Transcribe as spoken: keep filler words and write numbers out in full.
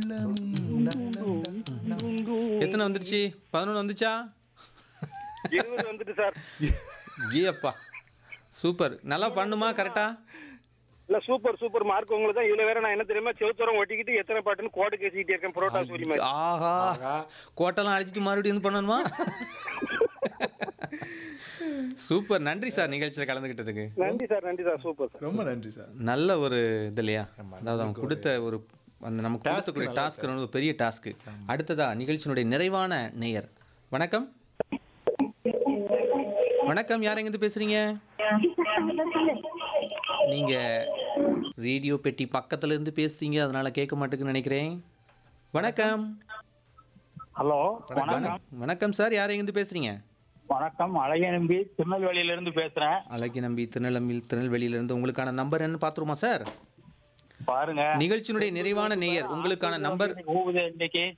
எத்தனை வந்துருச்சு? பதினொன்று வந்துச்சா? இருபது வந்துட்டு சார். ஏப்பா சூப்பர். நல்லா பண்ணுமா கரெக்டா? இல்ல சூப்பர் சூப்பர் மார்க் உங்களுக்கு தான். இதுல வேற நான் என்ன தெரியுமா செவுத்தோரம் ஒட்டிக்கிட்டு எத்தனை பாட்டுன்னு கோட்டை கேசிக்கிட்டே இருக்கேன் புரோட்டா சொல்லி மாதிரி. ஆஹா கோட்டெல்லாம் அடிச்சிட்டு மறுபடியும் வந்து பண்ணணுமா? சூப்பர். நன்றி சார் நிகழ்ச்சியில் கலந்துக்கிட்டதுக்கு. நன்றி சார் நன்றி சார் சூப்பர் சார். ரொம்ப நன்றி சார். நல்ல ஒரு இது இல்லையா? அதாவது அவங்க கொடுத்த ஒரு அந்த நமக்கு கொடுத்தக்கூடிய டாஸ்க் ஒரு பெரிய டாஸ்க்கு. அடுத்ததா நிகழ்ச்சியினுடைய நிறைவான நேயர். வணக்கம் வணக்கம். யார் எங்கிருந்து பேசுறீங்க? நீங்க ரேடியோ பெட்டி பக்கத்துல இருந்து பேசுறீங்க, அதனால கேட்க மாட்டேங்குன்னு நினைக்கிறேன். வணக்கம். ஹலோ வணக்கம் வணக்கம் சார். யார் எங்கிருந்து பேசுறீங்க? வணக்கம், அழகிய நம்பி திருநெல்வேலியில இருந்து பேசுறேன். அழகி நம்பி திருநெல்வேலி திருநெல்வேலியில இருந்து. உங்களுக்கான நம்பர் என்ன பாத்துருமா சார்? பாருங்க, நிகழ்ச்சியினுடைய நிறைவான நேயர். உங்களுக்கான நம்பர் ஊவுது இன்னைக்கு